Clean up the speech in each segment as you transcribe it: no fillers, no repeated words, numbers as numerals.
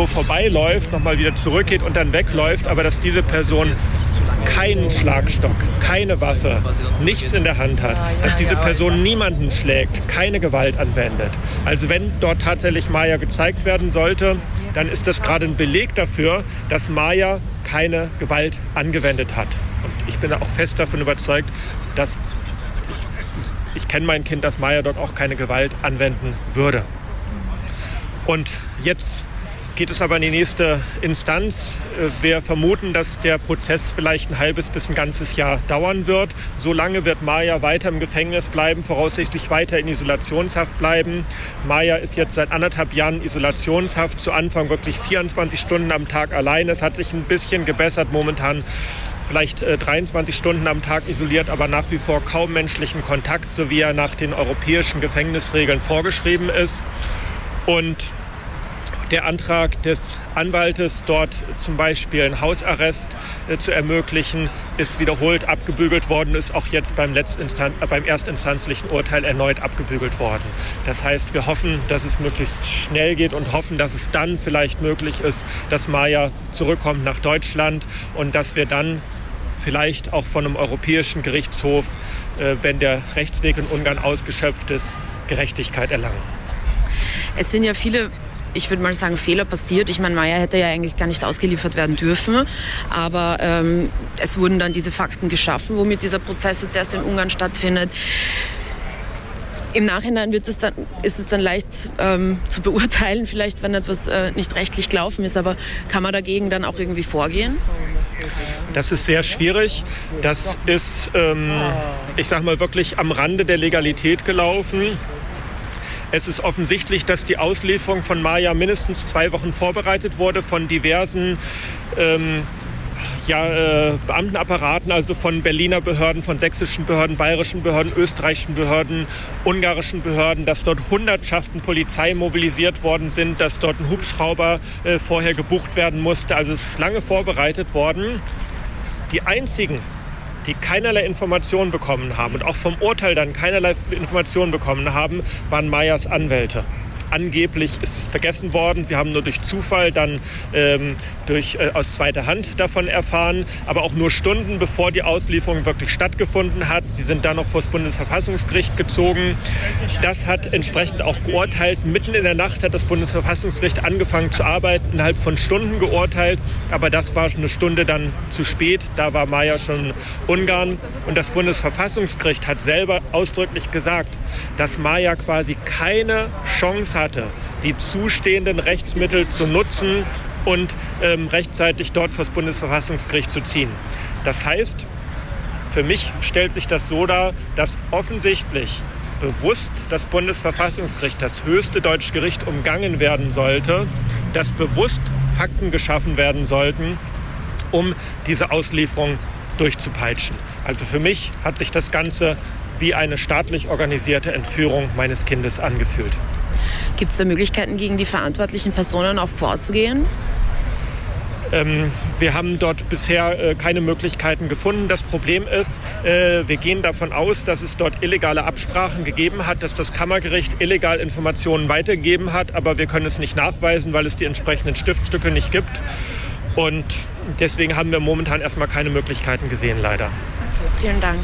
irgendwo vorbeiläuft, nochmal wieder zurückgeht und dann wegläuft, aber dass diese Person keinen Schlagstock, keine Waffe, nichts in der Hand hat, dass diese Person niemanden schlägt, keine Gewalt anwendet. Also wenn dort tatsächlich Maya gezeigt werden sollte, dann ist das gerade ein Beleg dafür, dass Maya keine Gewalt angewendet hat. Und ich bin auch fest davon überzeugt, dass ich kenne mein Kind, dass Maya dort auch keine Gewalt anwenden würde. Und jetzt geht es aber in die nächste Instanz. Wir vermuten, dass der Prozess vielleicht ein halbes bis ein ganzes Jahr dauern wird. So lange wird Maya weiter im Gefängnis bleiben, voraussichtlich weiter in Isolationshaft bleiben. Maya ist jetzt seit 1,5 Jahren in Isolationshaft, zu Anfang wirklich 24 Stunden am Tag allein. Es hat sich ein bisschen gebessert, momentan vielleicht 23 Stunden am Tag isoliert, aber nach wie vor kaum menschlichen Kontakt, so wie er nach den europäischen Gefängnisregeln vorgeschrieben ist. Und der Antrag des Anwaltes, dort zum Beispiel einen Hausarrest zu ermöglichen, ist wiederholt abgebügelt worden, ist auch jetzt beim erstinstanzlichen Urteil erneut abgebügelt worden. Das heißt, wir hoffen, dass es möglichst schnell geht und hoffen, dass es dann vielleicht möglich ist, dass Maya zurückkommt nach Deutschland und dass wir dann vielleicht auch von einem europäischen Gerichtshof, wenn der Rechtsweg in Ungarn ausgeschöpft ist, Gerechtigkeit erlangen. Es sind ja viele, ich würde mal sagen, Fehler passiert. Ich meine, Maya hätte ja eigentlich gar nicht ausgeliefert werden dürfen, aber es wurden dann diese Fakten geschaffen, womit dieser Prozess jetzt erst in Ungarn stattfindet. Im Nachhinein ist es dann leicht zu beurteilen, vielleicht wenn etwas nicht rechtlich gelaufen ist, aber kann man dagegen dann auch irgendwie vorgehen? Das ist sehr schwierig. Das ist, ich sage mal, wirklich am Rande der Legalität gelaufen. Es ist offensichtlich, dass die Auslieferung von Maya mindestens 2 Wochen vorbereitet wurde von diversen Beamtenapparaten, also von Berliner Behörden, von sächsischen Behörden, bayerischen Behörden, österreichischen Behörden, ungarischen Behörden, dass dort Hundertschaften Polizei mobilisiert worden sind, dass dort ein Hubschrauber vorher gebucht werden musste. Also es ist lange vorbereitet worden. Die einzigen, die keinerlei Informationen bekommen haben und auch vom Urteil dann keinerlei Informationen bekommen haben, waren Mayas Anwälte. Angeblich ist es vergessen worden. Sie haben nur durch Zufall dann aus zweiter Hand davon erfahren, aber auch nur Stunden bevor die Auslieferung wirklich stattgefunden hat. Sie sind dann noch vor das Bundesverfassungsgericht gezogen. Das hat entsprechend auch geurteilt. Mitten in der Nacht hat das Bundesverfassungsgericht angefangen zu arbeiten, innerhalb von Stunden geurteilt. Aber das war eine Stunde dann zu spät. Da war Maya schon in Ungarn. Und das Bundesverfassungsgericht hat selber ausdrücklich gesagt, dass Maya quasi keine Chance hatte, die zustehenden Rechtsmittel zu nutzen und rechtzeitig dort vor das Bundesverfassungsgericht zu ziehen. Das heißt, für mich stellt sich das so dar, dass offensichtlich bewusst das Bundesverfassungsgericht, das höchste deutsche Gericht, umgangen werden sollte, dass bewusst Fakten geschaffen werden sollten, um diese Auslieferung durchzupeitschen. Also für mich hat sich das Ganze wie eine staatlich organisierte Entführung meines Kindes angefühlt. Gibt es da Möglichkeiten, gegen die verantwortlichen Personen auch vorzugehen? Wir haben dort bisher keine Möglichkeiten gefunden. Das Problem ist, wir gehen davon aus, dass es dort illegale Absprachen gegeben hat, dass das Kammergericht illegal Informationen weitergegeben hat, aber wir können es nicht nachweisen, weil es die entsprechenden Stiftstücke nicht gibt. Und deswegen haben wir momentan erstmal keine Möglichkeiten gesehen, leider. Okay, vielen Dank.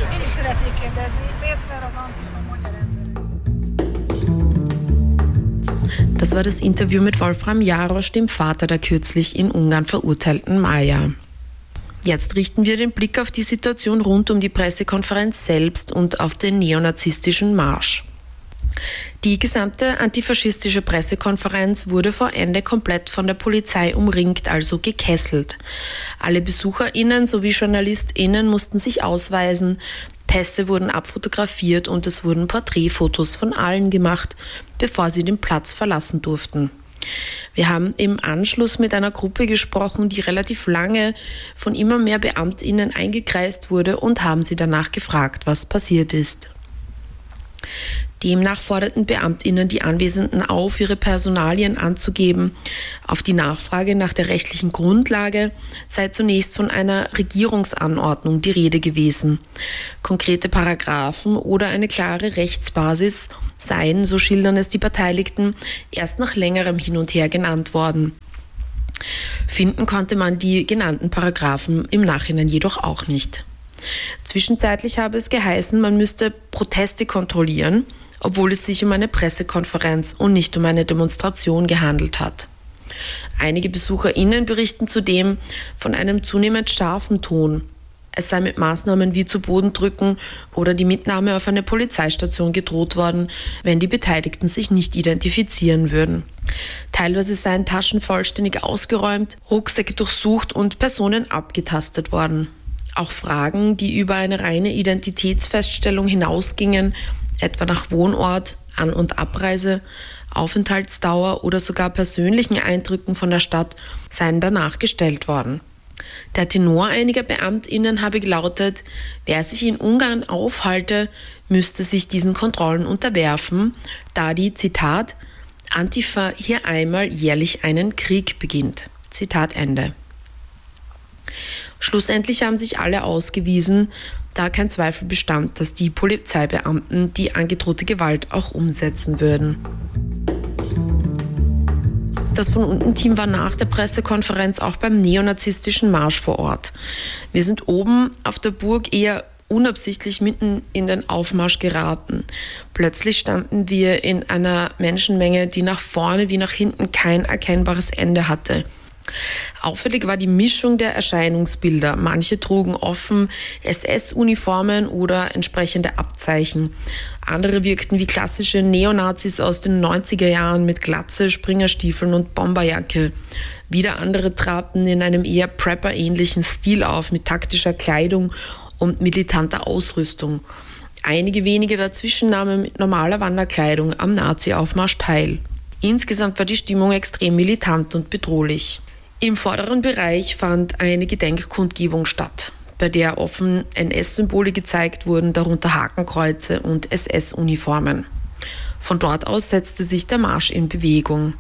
Das war das Interview mit Wolfram Jarosch, dem Vater der kürzlich in Ungarn verurteilten Maya. Jetzt richten wir den Blick auf die Situation rund um die Pressekonferenz selbst und auf den neonazistischen Marsch. Die gesamte antifaschistische Pressekonferenz wurde vor Ende komplett von der Polizei umringt, also gekesselt. Alle BesucherInnen sowie JournalistInnen mussten sich ausweisen, Pässe wurden abfotografiert und es wurden Porträtfotos von allen gemacht, bevor sie den Platz verlassen durften. Wir haben im Anschluss mit einer Gruppe gesprochen, die relativ lange von immer mehr BeamtInnen eingekreist wurde und haben sie danach gefragt, was passiert ist. Demnach forderten BeamtInnen die Anwesenden auf, ihre Personalien anzugeben. Auf die Nachfrage nach der rechtlichen Grundlage sei zunächst von einer Regierungsanordnung die Rede gewesen. Konkrete Paragraphen oder eine klare Rechtsbasis seien, so schildern es die Beteiligten, erst nach längerem Hin und Her genannt worden. Finden konnte man die genannten Paragraphen im Nachhinein jedoch auch nicht. Zwischenzeitlich habe es geheißen, man müsste Proteste kontrollieren, obwohl es sich um eine Pressekonferenz und nicht um eine Demonstration gehandelt hat. Einige BesucherInnen berichten zudem von einem zunehmend scharfen Ton. Es sei mit Maßnahmen wie zu Boden drücken oder die Mitnahme auf eine Polizeistation gedroht worden, wenn die Beteiligten sich nicht identifizieren würden. Teilweise seien Taschen vollständig ausgeräumt, Rucksäcke durchsucht und Personen abgetastet worden. Auch Fragen, die über eine reine Identitätsfeststellung hinausgingen, etwa nach Wohnort, An- und Abreise, Aufenthaltsdauer oder sogar persönlichen Eindrücken von der Stadt, seien danach gestellt worden. Der Tenor einiger BeamtInnen habe gelautet, wer sich in Ungarn aufhalte, müsste sich diesen Kontrollen unterwerfen, da die, Zitat, Antifa hier einmal jährlich einen Krieg beginnt. Zitat Ende. Schlussendlich haben sich alle ausgewiesen, da kein Zweifel bestand, dass die Polizeibeamten die angedrohte Gewalt auch umsetzen würden. Das Von-Unten-Team war nach der Pressekonferenz auch beim neonazistischen Marsch vor Ort. Wir sind oben auf der Burg eher unabsichtlich mitten in den Aufmarsch geraten. Plötzlich standen wir in einer Menschenmenge, die nach vorne wie nach hinten kein erkennbares Ende hatte. Auffällig war die Mischung der Erscheinungsbilder. Manche trugen offen SS-Uniformen oder entsprechende Abzeichen. Andere wirkten wie klassische Neonazis aus den 90er Jahren mit Glatze, Springerstiefeln und Bomberjacke. Wieder andere traten in einem eher Prepper-ähnlichen Stil auf, mit taktischer Kleidung und militanter Ausrüstung. Einige wenige dazwischen nahmen mit normaler Wanderkleidung am Nazi-Aufmarsch teil. Insgesamt war die Stimmung extrem militant und bedrohlich. Im vorderen Bereich fand eine Gedenkkundgebung statt, bei der offen NS-Symbole gezeigt wurden, darunter Hakenkreuze und SS-Uniformen. Von dort aus setzte sich der Marsch in Bewegung.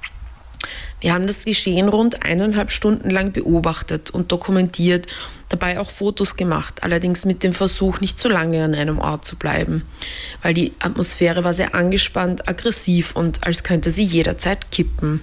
Wir haben das Geschehen rund 1,5 Stunden lang beobachtet und dokumentiert, dabei auch Fotos gemacht, allerdings mit dem Versuch, nicht zu lange an einem Ort zu bleiben, weil die Atmosphäre war sehr angespannt, aggressiv und als könnte sie jederzeit kippen.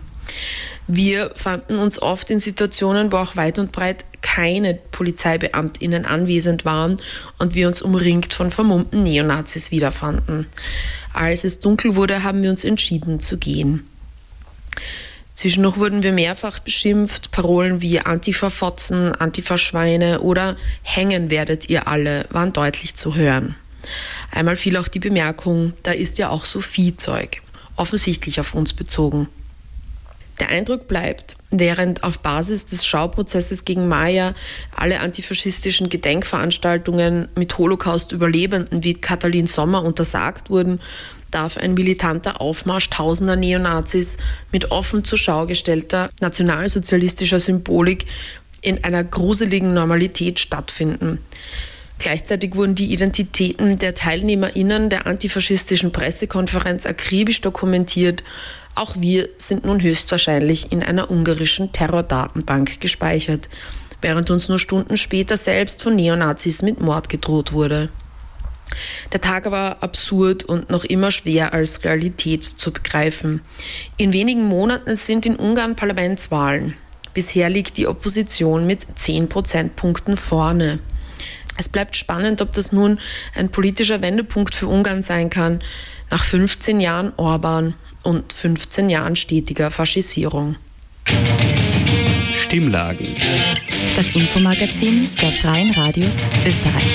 Wir fanden uns oft in Situationen, wo auch weit und breit keine PolizeibeamtInnen anwesend waren und wir uns umringt von vermummten Neonazis wiederfanden. Als es dunkel wurde, haben wir uns entschieden zu gehen. Zwischendurch wurden wir mehrfach beschimpft. Parolen wie Antifa-Fotzen, Antifa-Schweine oder Hängen werdet ihr alle waren deutlich zu hören. Einmal fiel auch die Bemerkung, da ist ja auch so Viehzeug, offensichtlich auf uns bezogen. Der Eindruck bleibt, während auf Basis des Schauprozesses gegen Maja alle antifaschistischen Gedenkveranstaltungen mit Holocaust-Überlebenden wie Katalin Sommer untersagt wurden, darf ein militanter Aufmarsch tausender Neonazis mit offen zur Schau gestellter nationalsozialistischer Symbolik in einer gruseligen Normalität stattfinden. Gleichzeitig wurden die Identitäten der TeilnehmerInnen der antifaschistischen Pressekonferenz akribisch dokumentiert. Auch wir sind nun höchstwahrscheinlich in einer ungarischen Terrordatenbank gespeichert, während uns nur Stunden später selbst von Neonazis mit Mord gedroht wurde. Der Tag war absurd und noch immer schwer als Realität zu begreifen. In wenigen Monaten sind in Ungarn Parlamentswahlen. Bisher liegt die Opposition mit 10 Prozentpunkten vorne. Es bleibt spannend, ob das nun ein politischer Wendepunkt für Ungarn sein kann, nach 15 Jahren Orban und 15 Jahren stetiger Faschisierung. Stimmlagen. Das Infomagazin der Freien Radios Österreich.